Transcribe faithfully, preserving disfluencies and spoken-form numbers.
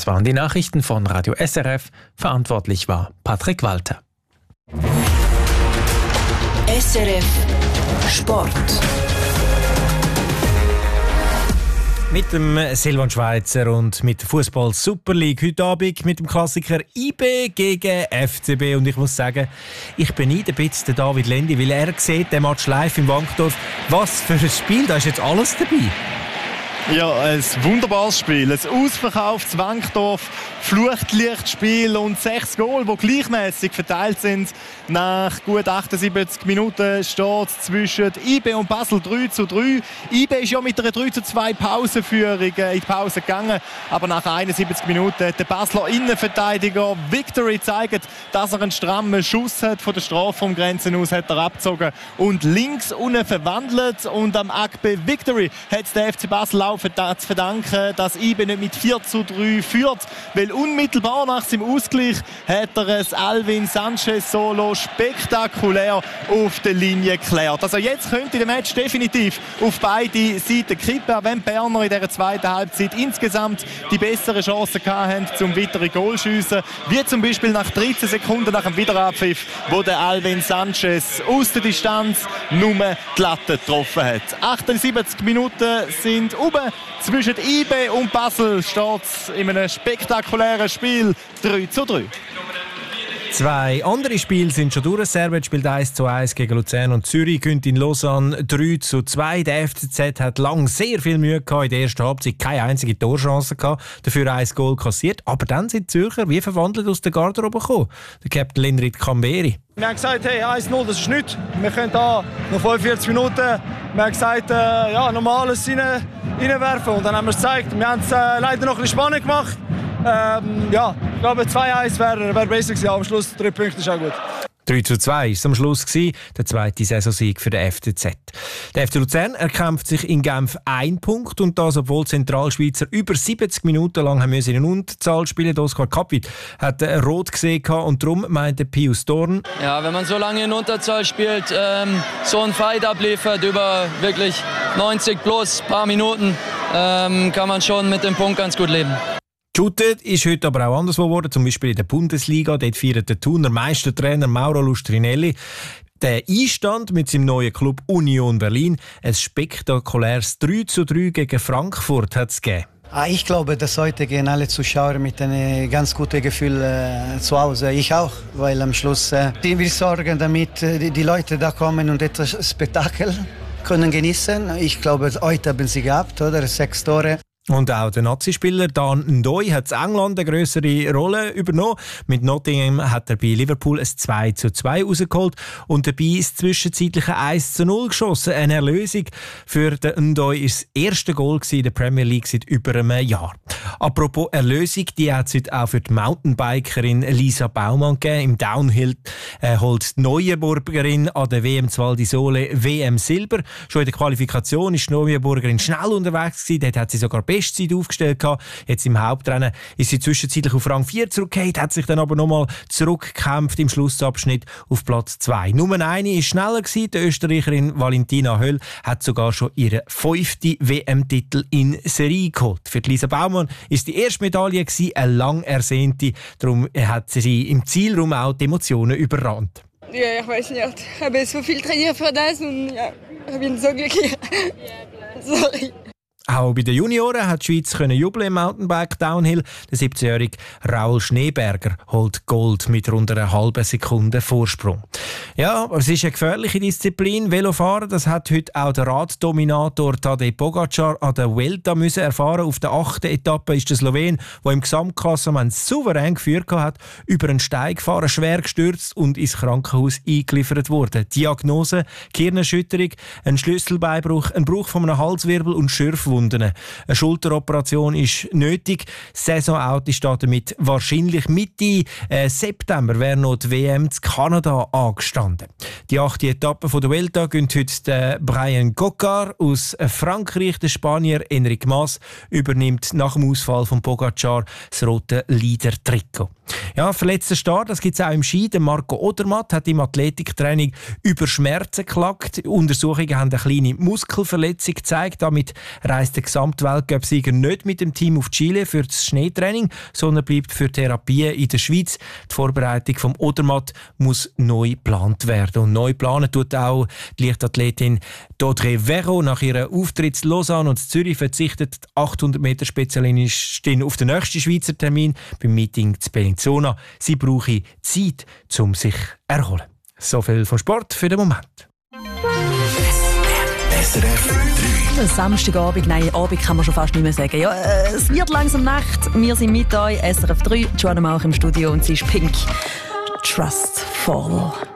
waren die Nachrichten von Radio S R F. Verantwortlich war Patrick Walter. S R F Sport. Mit dem Silvan Schweizer und mit der Fußball Super League heute Abend mit dem Klassiker I B gegen F C B. Und ich muss sagen, ich beneide ein bisschen den David Lendi, weil er sieht den Match live in Wankdorf. Was für ein Spiel, da ist jetzt alles dabei. Ja, ein wunderbares Spiel. Ein ausverkauftes Wankdorf, Fluchtlichtspiel und sechs Goal, die gleichmäßig verteilt sind. Nach gut achtundsiebzig Minuten steht es zwischen I B und Basel drei zu drei. I B ist ja mit einer drei zu zwei Pausenführung in die Pause gegangen. Aber nach einundsiebzig Minuten hat der Basler Innenverteidiger Victory gezeigt, dass er einen strammen Schuss hat. Von der Strafraumgrenze aus hat er abgezogen und links unten verwandelt. Und am A K B Victory hat der F C Basel auch zu verdanken, dass I B nicht mit vier zu drei führt. Weil unmittelbar nach seinem Ausgleich hat er es Alvin Sanchez Solo spektakulär auf der Linie geklärt. Also jetzt könnte der Match definitiv auf beide Seiten kippen, wenn die Berner in dieser zweiten Halbzeit insgesamt die bessere Chancen hatten, zum weiteren Goal zu schiessen. Wie zum Beispiel nach dreizehn Sekunden nach dem Wiederabpfiff, wo der Alvin Sanchez aus der Distanz nur die Latte getroffen hat. achtundsiebzig Minuten sind oben. Zwischen I B und Basel steht es in einem spektakulären Spiel drei zu drei. Zwei andere Spiele sind schon durch. Servet spielt eins zu eins gegen Luzern und Zürich gewinnt in Lausanne drei zu zwei. Der F C Z hat lange sehr viel Mühe gehabt. In der ersten Halbzeit keine einzige Torchance gehabt. Dafür ein Goal kassiert. Aber dann sind die Zürcher wie verwandelt aus der Garderobe gekommen. Der Captain Linrit Kamberi. Wir haben gesagt, hey, eins null, das ist nichts. Wir können da noch fünfundvierzig Minuten. Wir haben gesagt, äh, ja, normales rein, reinwerfen. Und dann haben wir es gezeigt. Wir haben es äh, leider noch ein bisschen spannend gemacht. Ähm, ja, ich glaube, zwei eins wäre wär besser gewesen. Am Schluss drei Punkte ist auch gut. drei zu zwei war es am Schluss, der zweite Saisonsieg für den F C Z. Der F C Luzern erkämpft sich in Genf einen Punkt und das, obwohl die Zentralschweizer über siebzig Minuten lang haben müssen in Unterzahl spielen. Oskar Kapwit hat rot gesehen und darum meinte Pius Dorn. Ja, wenn man so lange in Unterzahl spielt, ähm, so ein Fight abliefert über wirklich neunzig plus paar Minuten, ähm, kann man schon mit dem Punkt ganz gut leben. Shootet ist heute aber auch anderswo geworden, zum Beispiel in der Bundesliga. Dort feiert der Thuner Meistertrainer Mauro Lustrinelli den Einstand mit seinem neuen Club Union Berlin. Ein spektakuläres drei zu drei gegen Frankfurt hat es gegeben. Ich glaube, dass heute gehen alle Zuschauer mit einem ganz guten Gefühl äh, zu Hause. Ich auch, weil am Schluss äh, wir sorgen, damit äh, die, die Leute da kommen und etwas Spektakel können genießen. Ich glaube, heute haben sie gehabt, oder? Sechs Tore. Und auch der Nazi-Spieler Dan Ndoi hat in England eine grössere Rolle übernommen. Mit Nottingham hat er bei Liverpool ein zwei zu zwei rausgeholt und dabei ist zwischenzeitlich ein eins zu null geschossen. Eine Erlösung für den Ndoi ist das erste Goal in der Premier League seit über einem Jahr. Apropos Erlösung, die hat es heute auch für die Mountainbikerin Lisa Baumann gegeben. Im Downhill äh, holt die Neuenburgerin an der W M Val di Sole W M Silber. Schon in der Qualifikation ist die Neuenburgerin schnell unterwegs gewesen. Dort hat sie sogar Bestzeit aufgestellt gehabt. Jetzt im Hauptrennen ist sie zwischenzeitlich auf Rang vier zurückgekehrt, hat sich dann aber nochmal zurückgekämpft im Schlussabschnitt auf Platz zwei. Nummer eine war schneller gewesen. Die Österreicherin Valentina Höll hat sogar schon ihren fünften W M-Titel in Serie geholt. Für Lisa Baumann ist die erste Medaille gewesen, eine lang ersehnte. Darum hat sie im Zielraum auch die Emotionen überrannt. Ja, ich weiß nicht. Ich habe so viel trainiert für das und ja, ich bin so glücklich. Sorry. Auch bei den Junioren hat die Schweiz können jubeln im Mountainbike Downhill. Der siebzehnjährige Raul Schneeberger holt Gold mit rund einer halben Sekunde Vorsprung. Ja, aber es ist eine gefährliche Disziplin. Velofahren, das hat heute auch der Raddominator Tadej Pogacar an der Vuelta müssen erfahren. Auf der achten Etappe ist der Slowen, der im Gesamtklassement souverän geführt hat, über einen Steig gefahren, schwer gestürzt und ins Krankenhaus eingeliefert worden. Diagnose: Gehirnerschütterung, ein Schlüsselbeinbruch, ein Bruch von einem Halswirbel und Schürfwunden. Eine Schulteroperation ist nötig. Saisonout ist damit wahrscheinlich Mitte äh, September wäre noch die W M zu Kanada angestanden. Die achte Etappe von der Vuelta gönnt heute der Brian Coquard aus Frankreich. Der Spanier Enric Mas übernimmt nach dem Ausfall von Pogacar das rote Leader-Trikot. Ja, verletzter Star, das gibt es auch im Ski. Der Marco Odermatt hat im Athletiktraining über Schmerzen geklagt. Untersuchungen haben eine kleine Muskelverletzung gezeigt. Damit reist der Gesamtweltcup-Sieger nicht mit dem Team auf Chile für das Schneetraining, sondern bleibt für Therapien in der Schweiz. Die Vorbereitung vom Odermatt muss neu geplant werden. Und neu planen tut auch die Leichtathletin Dodré Verro. Nach ihrem Auftritt in Lausanne und Zürich verzichtet die achthundert Meter Spezialistin auf den nächsten Schweizer Termin beim Meeting zu Bellinzona. Sie brauche Zeit, um sich zu erholen. So viel vom Sport für den Moment. S R F drei. Samstagabend, nein, Abend kann man schon fast nicht mehr sagen. Ja, äh, es wird langsam Nacht. Wir sind mit euch, S R F drei. Joanna Mauch im Studio und sie ist Pink. Trustful.